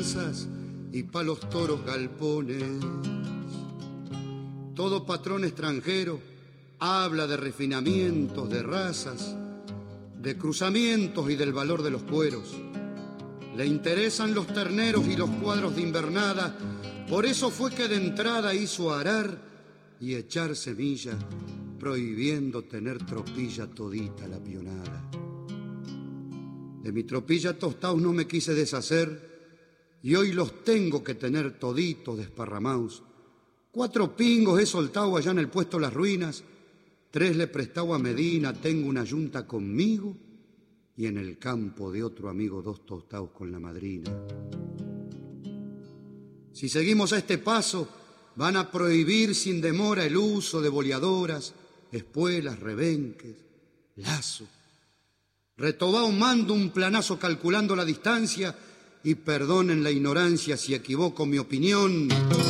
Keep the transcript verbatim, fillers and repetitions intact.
y pa' los toros galpones. Todo patrón extranjero habla de refinamientos, de razas, de cruzamientos y del valor de los cueros. Le interesan los terneros y los cuadros de invernada, por eso fue que de entrada hizo arar y echar semilla, prohibiendo tener tropilla todita la pionada. De mi tropilla tostaos no me quise deshacer, y hoy los tengo que tener toditos desparramaos. Cuatro pingos he soltado allá en el puesto Las Ruinas, tres le he prestado a Medina, tengo una yunta conmigo, y en el campo de otro amigo dos tostados con la madrina. Si seguimos a este paso, van a prohibir sin demora el uso de boleadoras, espuelas, rebenques, lazo. Retobao mando un planazo calculando la distancia, y perdonen la ignorancia si equivoco mi opinión.